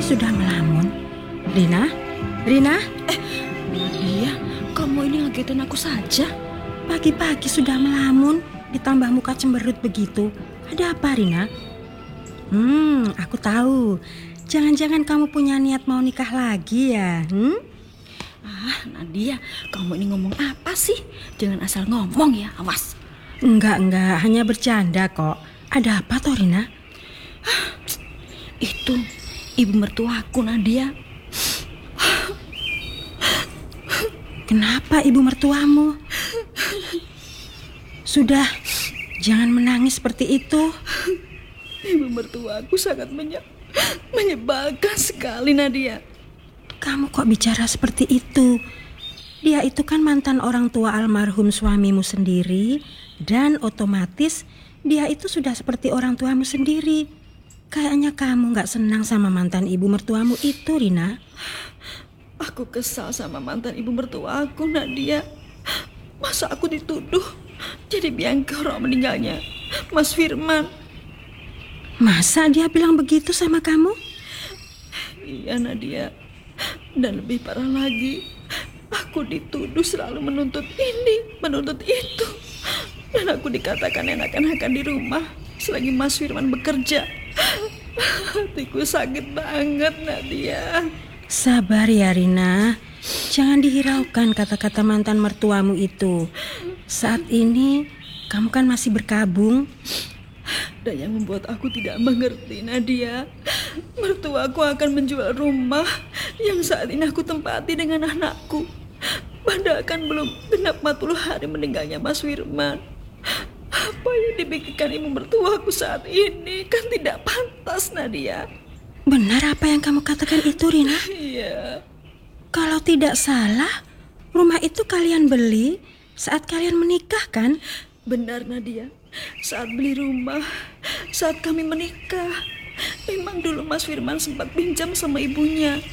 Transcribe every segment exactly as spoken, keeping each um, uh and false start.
sudah melamun. Rina? Rina? Eh, Nadia, kamu ini ngagetin aku saja. Pagi-pagi sudah melamun, ditambah muka cemberut begitu. Ada apa, Rina? Hmm, aku tahu. Jangan-jangan kamu punya niat mau nikah lagi ya? Hmm? Ah, Nadia, kamu ini ngomong apa sih? Jangan asal ngomong ya, awas. Enggak, enggak, hanya bercanda kok. Ada apa toh, Rina? Itu ibu mertuaku, Nadia. Kenapa ibu mertuamu? Sudah, jangan menangis seperti itu. Ibu mertuaku sangat menye- menyebalkan sekali, Nadia. Kamu kok bicara seperti itu? Dia itu kan mantan orang tua almarhum suamimu sendiri, dan otomatis dia itu sudah seperti orang tuamu sendiri. Kayaknya kamu gak senang sama mantan ibu mertuamu itu, Rina. Aku kesal sama mantan ibu mertuaku, Nadia. Masa aku dituduh jadi biang kerok meninggalnya Mas Firman. Masa dia bilang begitu sama kamu? Iya, Nadia. Dan lebih parah lagi, aku dituduh selalu menuntut ini, menuntut itu. Dan aku dikatakan enakan-enakan di rumah selagi Mas Firman bekerja. Hatiku sakit banget, Nadia. Sabar ya, Rina. Jangan dihiraukan kata-kata mantan mertuamu itu. Saat ini kamu kan masih berkabung. Dan yang membuat aku tidak mengerti, Nadia, mertuaku akan menjual rumah yang saat ini aku tempati dengan anakku. Padahal kan belum genap empat puluh hari meninggalnya Mas Firman. Apa yang dipikirkan ibu mertuaku saat ini kan tidak pantas, Nadia. Benar apa yang kamu katakan itu, Rina? Iya. Kalau tidak salah, rumah itu kalian beli saat kalian menikah kan? Benar, Nadia. Saat beli rumah, saat kami menikah, memang dulu Mas Firman sempat pinjam sama ibunya.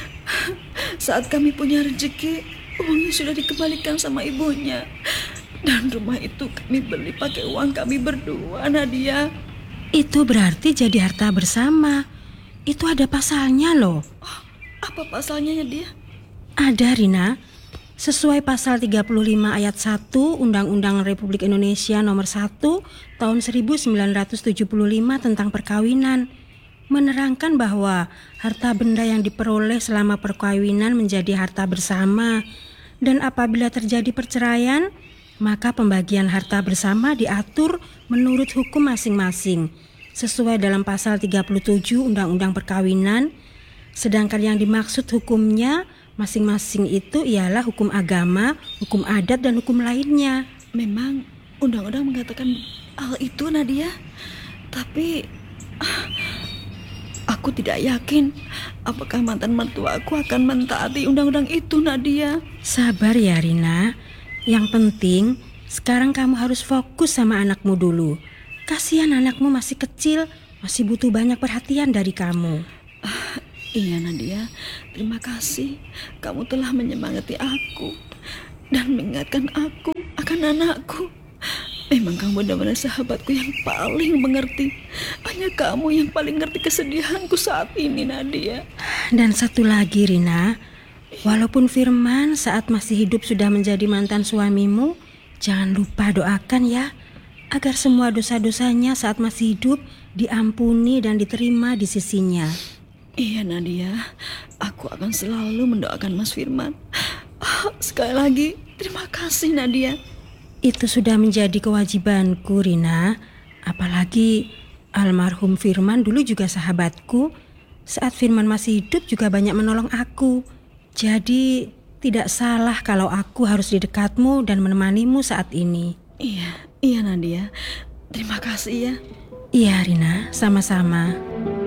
Saat kami punya rezeki, uangnya sudah dikembalikan sama ibunya. Dan rumah itu kami beli pakai uang kami berdua, Nadia. Itu berarti jadi harta bersama. Itu ada pasalnya loh. Oh, apa pasalnya, Nadia? Ada, Rina. Sesuai pasal tiga puluh lima ayat satu Undang-Undang Republik Indonesia nomor satu tahun seribu sembilan ratus tujuh puluh lima tentang perkawinan, menerangkan bahwa harta benda yang diperoleh selama perkawinan menjadi harta bersama, dan apabila terjadi perceraian, maka pembagian harta bersama diatur menurut hukum masing-masing sesuai dalam pasal tiga puluh tujuh Undang-Undang Perkawinan. Sedangkan yang dimaksud hukumnya masing-masing itu ialah hukum agama, hukum adat, dan hukum lainnya. Memang undang-undang mengatakan hal itu, Nadia. Tapi aku tidak yakin apakah mantan mertua aku akan mentaati undang-undang itu, Nadia. Sabar ya, Rina. Yang penting sekarang kamu harus fokus sama anakmu dulu. Kasihan anakmu masih kecil, masih butuh banyak perhatian dari kamu. Iya, Nadia, terima kasih. Kamu telah menyemangati aku dan mengingatkan aku akan anakku. Memang kamu benar-benar sahabatku yang paling mengerti. Hanya kamu yang paling ngerti kesedihanku saat ini, Nadia. Dan satu lagi, Rina, walaupun Firman saat masih hidup sudah menjadi mantan suamimu, jangan lupa doakan ya, agar semua dosa-dosanya saat masih hidup diampuni dan diterima di sisinya. Iya, Nadia, aku akan selalu mendoakan Mas Firman. Ah, sekali lagi, terima kasih, Nadia. Itu sudah menjadi kewajibanku, Rina. Apalagi almarhum Firman dulu juga sahabatku. Saat Firman masih hidup juga banyak menolong aku. Jadi tidak salah kalau aku harus di dekatmu dan menemanimu saat ini. Iya, iya, Nadia. Terima kasih ya. Iya, Rina, sama-sama.